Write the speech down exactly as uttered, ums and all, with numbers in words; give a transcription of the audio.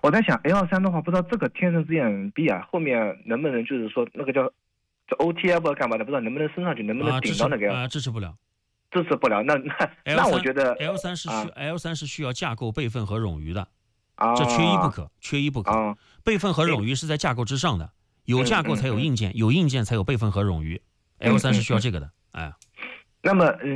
我在想 L 三的话，不知道这个天神之眼 B 啊，后面能不能就是说那个叫叫 O T F 干嘛的，不知道能不能升上去，能不能顶到那个？ 啊，支持不了， 支持不了。那那那我觉得 L 三是需、啊、L 三是需要架构备份和冗余的， 啊， 这缺一不可，缺一不可。 啊、 备份和冗余是在架构之上的，有架构才有硬件， 嗯嗯嗯、 有硬件才有备份和冗余。L 三是需要这个的，哎。 那么，